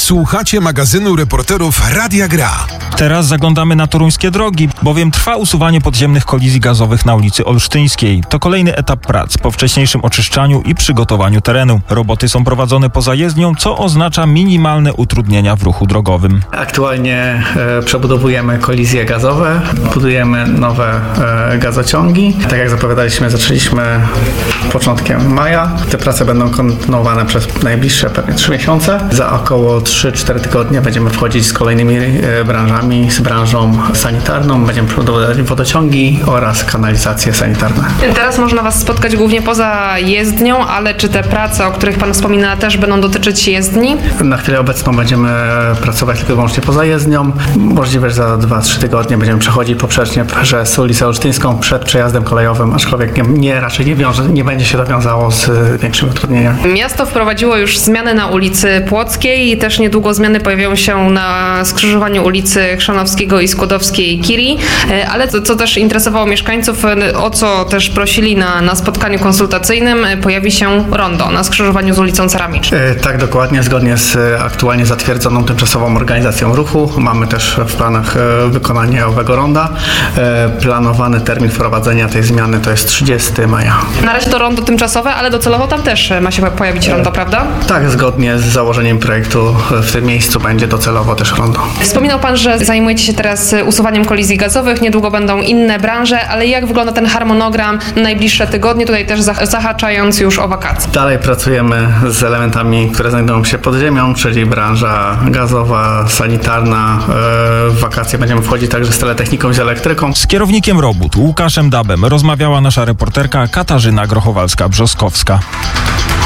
Słuchacie magazynu reporterów Radia Gra. Teraz zaglądamy na toruńskie drogi, bowiem trwa usuwanie podziemnych kolizji gazowych na ulicy Olsztyńskiej. To kolejny etap prac po wcześniejszym oczyszczaniu i przygotowaniu terenu. Roboty są prowadzone poza jezdnią, co oznacza minimalne utrudnienia w ruchu drogowym. Aktualnie przebudowujemy kolizje gazowe, budujemy nowe gazociągi. Tak jak zapowiadaliśmy, zaczęliśmy początkiem maja. Te prace będą kontynuowane przez najbliższe pewnie 3 miesiące. Za około 3-4 tygodnie będziemy wchodzić z kolejnymi branżami, z branżą sanitarną. Będziemy budować wodociągi oraz kanalizacje sanitarne. Teraz można Was spotkać głównie poza jezdnią, ale czy te prace, o których Pan wspomina, też będą dotyczyć jezdni? Na chwilę obecną będziemy pracować tylko i wyłącznie poza jezdnią. Możliwe, że za 2-3 tygodnie będziemy przechodzić poprzecznie przez ulicę Olsztyńską przed przejazdem kolejowym, aczkolwiek raczej nie będzie się to wiązało z większymi utrudnieniami. Miasto wprowadziło już zmiany na ulicy Płockiej i też niedługo zmiany pojawią się na skrzyżowaniu ulicy Chrzanowskiego i Skłodowskiej-Curie, ale co też interesowało mieszkańców, o co też prosili na spotkaniu konsultacyjnym, pojawi się rondo na skrzyżowaniu z ulicą Ceramiczną. Tak, dokładnie, zgodnie z aktualnie zatwierdzoną tymczasową organizacją ruchu. Mamy też w planach wykonanie owego ronda. Planowany termin wprowadzenia tej zmiany to jest 30 maja. Na razie to rondo tymczasowe, ale docelowo tam też ma się pojawić rondo, prawda? Tak, zgodnie z założeniem projektu w tym miejscu będzie docelowo też rondo. Wspominał Pan, że zajmujecie się teraz usuwaniem kolizji gazowych, niedługo będą inne branże, ale jak wygląda ten harmonogram na najbliższe tygodnie, tutaj też zahaczając już o wakacje? Dalej pracujemy z elementami, które znajdują się pod ziemią, czyli branża gazowa, sanitarna. W wakacje będziemy wchodzić także z teletechniką i z elektryką. Z kierownikiem robót Łukaszem Dabem rozmawiała nasza reporterka Katarzyna Grochowalska-Brzoskowska.